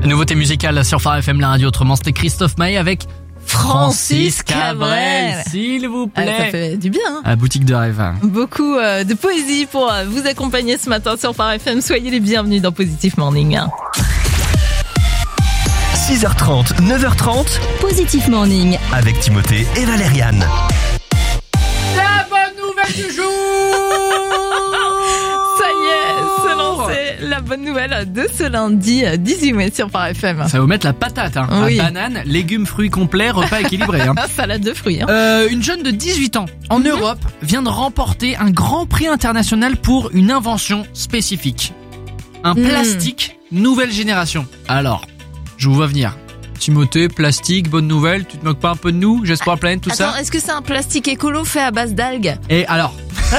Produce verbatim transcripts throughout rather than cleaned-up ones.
Nouveauté musicale sur Phare F M, la radio. Autrement, c'était Christophe Maé avec Francis Cabrel, s'il vous plaît. Ah, ça fait du bien. Hein. À boutique de rêve. Beaucoup euh, de poésie pour euh, vous accompagner ce matin sur Phare F M. Soyez les bienvenus dans Positive Morning. six heures trente, neuf heures trente. Positive Morning. Avec Timothée et Valériane. La bonne nouvelle du jour. Ça y est, c'est lancé. La bonne nouvelle de ce lundi dix-huit mai sur Phare F M. Ça va vous mettre la patate, hein. Oui. Banane, légumes, fruits complets, repas équilibré. Hein. Salade de fruits. Hein. Euh, une jeune de dix-huit ans en mmh. Europe vient de remporter un grand prix international pour une invention spécifique. Un mmh. plastique nouvelle génération. Alors, je vous vois venir. Timothée, plastique, bonne nouvelle, tu te moques pas un peu de nous, J'espère la planète, tout Attends, ça. Est-ce que c'est un plastique écolo fait à base d'algues? Et alors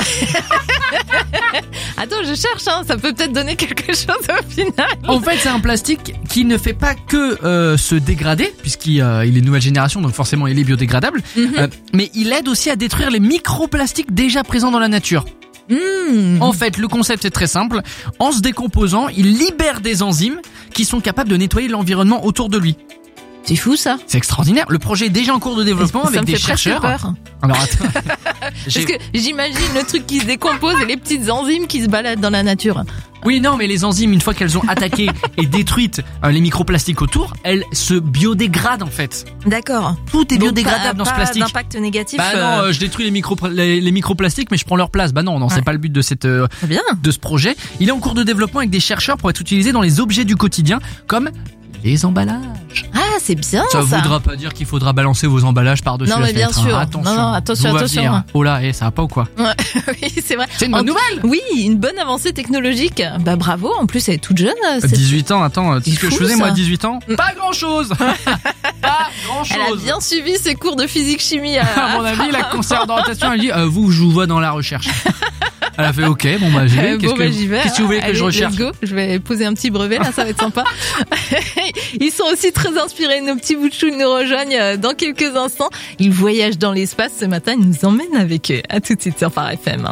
Attends, je cherche, hein, ça peut peut-être donner quelque chose au final. En fait, c'est un plastique qui ne fait pas que euh, se dégrader, puisqu'il euh, il est nouvelle génération, donc forcément il est biodégradable, mm-hmm. euh, mais il aide aussi à détruire les microplastiques déjà présents dans la nature. Mmh. En fait, le concept est très simple. En se décomposant, il libère des enzymes qui sont capables de nettoyer l'environnement autour de lui. C'est fou ça. C'est extraordinaire. Le projet est déjà en cours de développement ça avec me des fait chercheurs. Peur. Alors attends. Parce que j'imagine le truc qui se décompose et les petites enzymes qui se baladent dans la nature. Oui, non, mais les enzymes, une fois qu'elles ont attaqué et détruites euh, les microplastiques autour, elles se biodégradent en fait. D'accord. Tout est Donc, biodégradable pas, dans ce pas plastique. D'impact négatif. Bah non, euh, je détruis les, micro, les, les microplastiques, mais je prends leur place. Bah non, non, ouais. c'est pas le but de cette euh, bien. de ce projet. Il est en cours de développement avec des chercheurs pour être utilisé dans les objets du quotidien, comme les emballages. Ah, c'est bien ça. Ça voudra pas dire qu'il faudra balancer vos emballages par-dessus non, la mais bien fenêtre. sûr. Hein. Attention. Non, non, attention, attention. Venir. Oh là, eh, ça va pas ou quoi? Ouais, oui, c'est vrai. C'est une bonne en... nouvelle. Oui, une bonne avancée technologique. Bah bravo. En plus, elle est toute jeune. Cette... dix-huit ans. Attends, tu sais ce que je faisais ça. moi à dix-huit ans? Pas grand-chose. Pas grand-chose. Elle a bien suivi ses cours de physique-chimie. À, à mon avis, la conseillère d'orientation, elle dit euh, vous, je vous vois dans la recherche. Elle a fait ok, bon bah j'y vais. Qu'est-ce, bon, que, bah, j'y vais, qu'est-ce que tu voulais Allez, que je recherche? Let's go. Je vais poser un petit brevet là, ça va être sympa. Ils sont aussi très inspirés. Nos petits bouts de chou nous rejoignent dans quelques instants. Ils voyagent dans l'espace ce matin. Ils nous emmènent avec eux. À tout de suite sur Phare F M.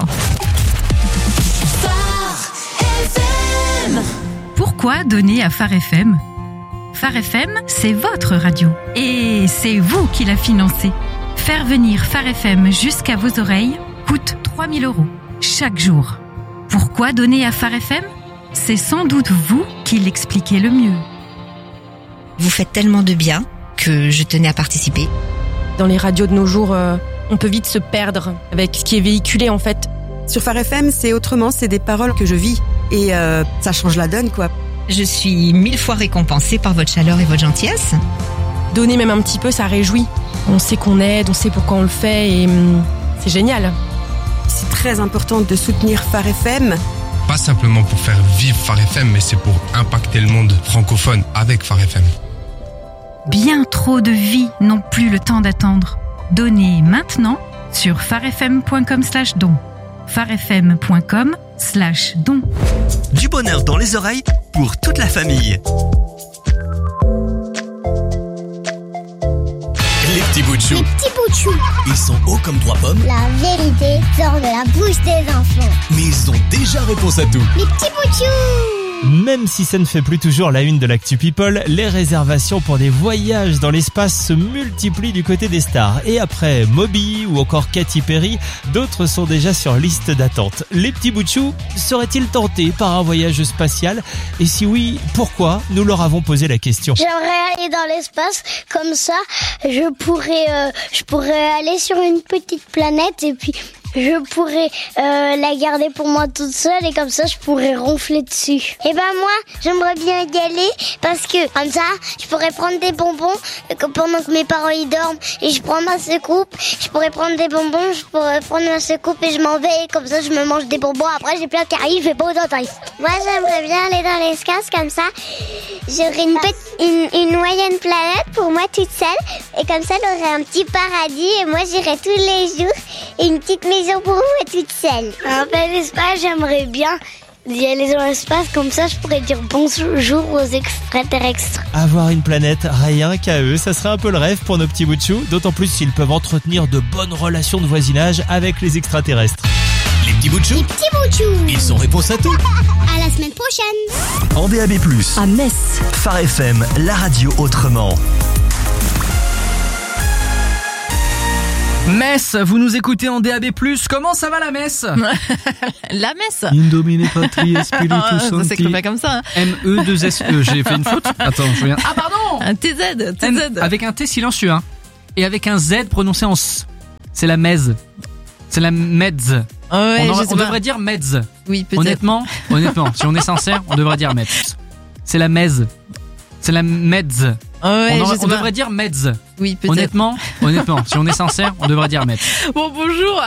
Pourquoi donner à Phare F M? Phare F M, c'est votre radio. Et c'est vous qui la financez. Faire venir Phare F M jusqu'à vos oreilles coûte trois mille euros chaque jour. Pourquoi donner à Phare F M? C'est sans doute vous qui l'expliquez le mieux. Vous faites tellement de bien que je tenais à participer. Dans les radios de nos jours, euh, on peut vite se perdre avec ce qui est véhiculé en fait. Sur Phare F M, c'est autrement, c'est des paroles que je vis et euh, ça change la donne quoi. Je suis mille fois récompensée par votre chaleur et votre gentillesse. Donner même un petit peu, ça réjouit. On sait qu'on aide, on sait pourquoi on le fait et hum, c'est génial. C'est très important de soutenir Phare F M. Pas simplement pour faire vivre Phare F M, mais c'est pour impacter le monde francophone avec Phare F M. Bien trop de vies n'ont plus le temps d'attendre. Donnez maintenant sur farefm.com slash don. farefm.com slash don. Du bonheur dans les oreilles pour toute la famille. Les petits bouts de chou. Les petits bouts de chou. Ils sont hauts comme trois pommes. La vérité sort de la bouche des enfants. Mais ils ont déjà réponse à tout. Les petits bouts de chou. Même si ça ne fait plus toujours la une de l'Actu People, les réservations pour des voyages dans l'espace se multiplient du côté des stars. Et après Moby ou encore Katy Perry, d'autres sont déjà sur liste d'attente. Les petits bouts de chou seraient-ils tentés par un voyage spatial? Et si oui, pourquoi? Nous leur avons posé la question. J'aimerais aller dans l'espace, comme ça, je pourrais, euh, je pourrais aller sur une petite planète et puis je pourrais euh, la garder pour moi toute seule et comme ça je pourrais ronfler dessus. Et ben moi j'aimerais bien y aller parce que comme ça je pourrais prendre des bonbons pendant que mes parents y dorment et je prends ma secoupe, je pourrais prendre des bonbons, je pourrais prendre ma secoupe et je m'en vais et comme ça je me mange des bonbons. Après j'ai plein de caries, je vais pas autant taille. Moi j'aimerais bien aller dans l'espace comme ça. J'aurais une, petite, une, une moyenne planète pour moi toute seule et comme ça j'aurais un petit paradis et moi j'irais tous les jours et une petite maison pour moi toute seule. En plein espace, j'aimerais bien d'y aller dans l'espace, comme ça je pourrais dire bonjour aux extraterrestres. Avoir une planète rien qu'à eux, ça serait un peu le rêve pour nos petits bouts de chou, d'autant plus s'ils peuvent entretenir de bonnes relations de voisinage avec les extraterrestres. Les petits petits bouts de chou. Les petits bouts de chou. Ils sont réponse à tout. À la semaine prochaine. En D A B plus, À Metz. Phare F M, la radio autrement. Metz, vous nous écoutez en D A B plus. Comment ça va la messe? La messe. Indomine Patri Espiritu Ah, ça Sancti. s'écrit pas comme ça. hein. M E deux S E. J'ai fait une faute. Attends, je reviens. Ah pardon. Un T Z, T M, Z. avec un T silencieux, hein. Et avec un Z prononcé en S. C'est la mez. C'est la meds. Ah ouais, on en- je on sais pas. devrait dire meds. Oui, peut-être. Honnêtement, honnêtement, si on est sincère, on devrait dire meds. C'est la mez. C'est la meds. Ah ouais, on en- je sais on pas. devrait dire meds. Oui, peut-être. Honnêtement, honnêtement, si on est sincère, on devrait dire meds. Bon, bonjour.